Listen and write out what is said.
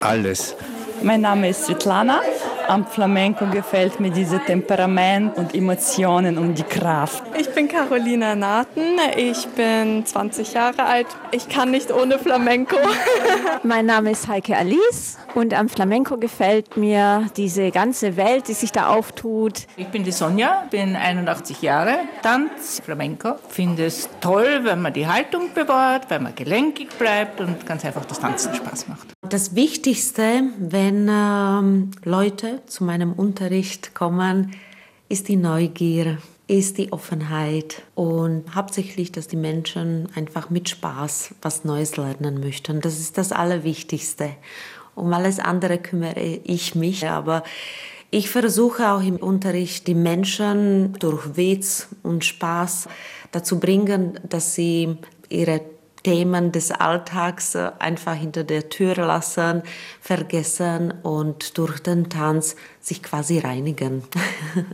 Alles. Mein Name ist Svetlana. Am Flamenco gefällt mir dieses Temperament und Emotionen und die Kraft. Ich bin Carolina Naten, ich bin 20 Jahre alt. Ich kann nicht ohne Flamenco. Mein Name ist Heike Alice und am Flamenco gefällt mir diese ganze Welt, die sich da auftut. Ich bin die Sonja, bin 81 Jahre, Tanz, Flamenco. Finde es toll, wenn man die Haltung bewahrt, wenn man gelenkig bleibt und ganz einfach das Tanzen Spaß macht. Das Wichtigste, wenn Leute zu meinem Unterricht kommen, ist die Neugier, ist die Offenheit und hauptsächlich, dass die Menschen einfach mit Spaß was Neues lernen möchten. Das ist das Allerwichtigste. Um alles andere kümmere ich mich, aber ich versuche auch im Unterricht die Menschen durch Witz und Spaß dazu bringen, dass sie ihre Themen des Alltags einfach hinter der Tür lassen, vergessen und durch den Tanz sich quasi reinigen.